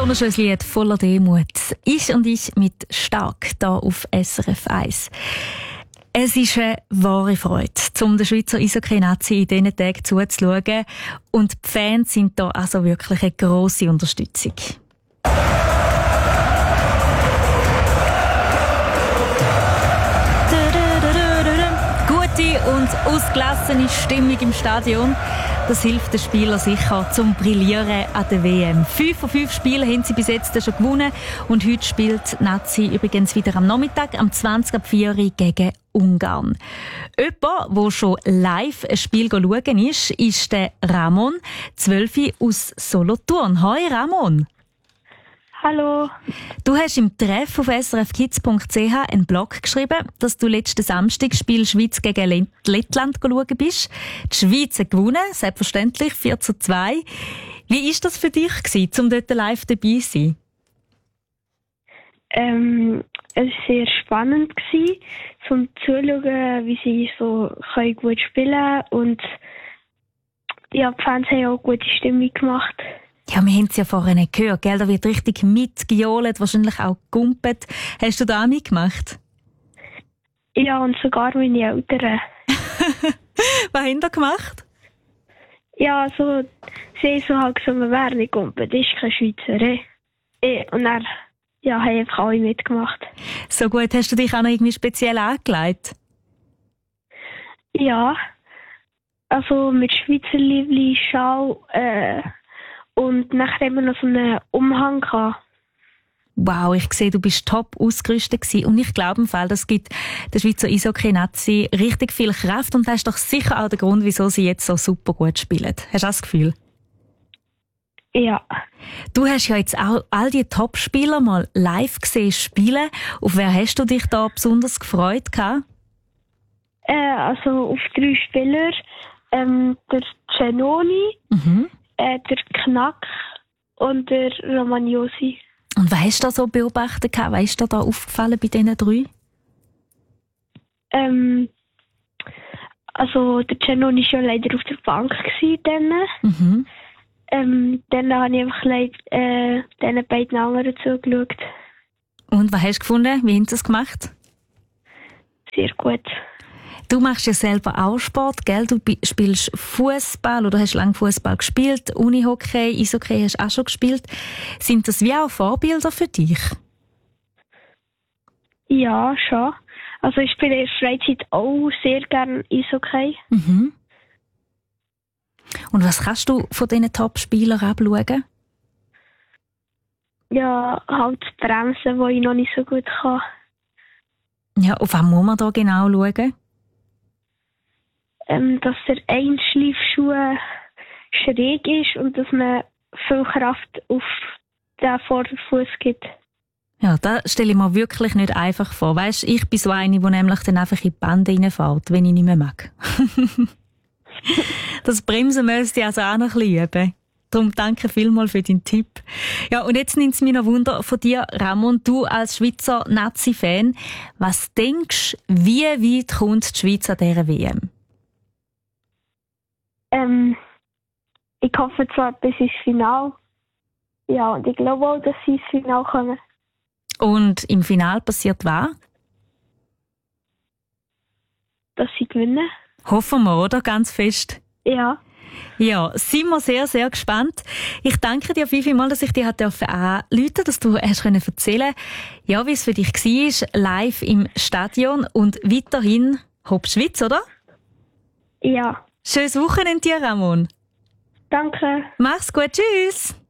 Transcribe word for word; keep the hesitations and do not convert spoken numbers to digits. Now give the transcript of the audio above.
So ein schönes Lied voller Demut. Ich und ich mit Stark hier auf S R F eins. Es ist eine wahre Freude, um den Schweizer Eishockey-Nazi in diesen Tagen zuzuschauen. Und die Fans sind da also wirklich eine grosse Unterstützung. Gute und ausgelassene Stimmung im Stadion. Das hilft den Spielern sicher zum Brillieren an der W M. Fünf von fünf Spielen haben sie bis jetzt schon gewonnen. Und heute spielt Nazi übrigens wieder am Nachmittag, am zwanzig ab vier Uhr gegen Ungarn. Jemand, der schon live ein Spiel schauen ist, ist der Ramon, zwölf aus Solothurn. Hoi Ramon! Hallo. Du hast im Treff auf s r f kids punkt c h einen Blog geschrieben, dass du letzten Samstag Spiel Schweiz gegen Lettland schauen bist. Die Schweiz hat gewonnen, selbstverständlich, vier zu zwei. Wie war das für dich, um dort live dabei zu sein? Ähm, es war sehr spannend, um zuzuschauen, wie sie so können gut spielen können. Und ja, die Fans haben auch gute Stimmung gemacht. Ja, wir haben es ja vorhin gehört, gell? Da wird richtig mitgejohlt, wahrscheinlich auch gegumpelt. Hast du da auch mitgemacht? Ja, und sogar meine Eltern. Was haben die gemacht? Ja, so, sie haben so halt gesungen, wer nicht gumpelt, ist kein Schweizer. Eh? Und dann, ja, haben einfach alle mitgemacht. So gut, hast du dich auch noch irgendwie speziell angelegt? Ja, also mit Schweizer Liebli, Schal, äh, und nachher haben wir noch so einen Umhang gehabt. Wow, ich sehe, du bist top ausgerüstet gewesen. Und ich glaube im Fall, das gibt der Schweizer Eishockey-Nazi richtig viel Kraft. Und das ist doch sicher auch der Grund, wieso sie jetzt so super gut spielen. Hast du das Gefühl? Ja. Du hast ja jetzt auch all die Top-Spieler mal live gesehen spielen. Auf wer hast du dich da besonders gefreut gehabt? Äh, also auf drei Spieler. Ähm, der Cenoni, mhm. äh, der Knack und der Romagnosi. Und was hast du da so beobachtet? Was ist dir da aufgefallen bei diesen drei? Ähm, also der Cenoni war ja leider auf der Bank gewesen, mhm. ähm, dann habe ich einfach leid, äh, diesen beiden anderen zugeschaut. Und was hast du gefunden? Wie haben sie es gemacht? Sehr gut. Du machst ja selber auch Sport, gell? Du spielst Fußball oder hast lange Fußball gespielt, Unihockey, Eishockey hast du auch schon gespielt. Sind das wie auch Vorbilder für dich? Ja, schon. Also ich spiele in der Freizeit auch sehr gerne Eishockey. Mhm. Und was kannst du von diesen Top-Spielern abschauen? Ja, halt Bremsen, die ich noch nicht so gut kann. Ja, auf was muss man da genau schauen? Ähm, dass der Einschleifschuh schräg ist und dass man viel Kraft auf den Vorderfuß gibt. Ja, das stelle ich mir wirklich nicht einfach vor. Weisst, ich bin so eine, die nämlich dann einfach in die Bande reinfährt, wenn ich nicht mehr mag. Das Bremsen müsste ich also auch noch üben. Darum danke vielmals für deinen Tipp. Ja, und jetzt nimmt es mich noch Wunder von dir, Ramon, du als Schweizer Nazi-Fan. Was denkst du, wie weit kommt die Schweiz an dieser W M? Ähm, ich hoffe zwar bis ins Finale. Ja, und ich glaube auch, dass sie ins Finale kommen. Und im Finale passiert was? Dass sie gewinnen. Hoffen wir, oder? Ganz fest. Ja. Ja, sind wir sehr, sehr gespannt. Ich danke dir vielmals, dass ich dir anrufen durfte, dass du hast erzählen konntest, ja, wie es für dich war, live im Stadion und weiterhin Hopp Schweiz, oder? Ja. Schönes Wochenende dir, Ramon. Danke. Mach's gut. Tschüss.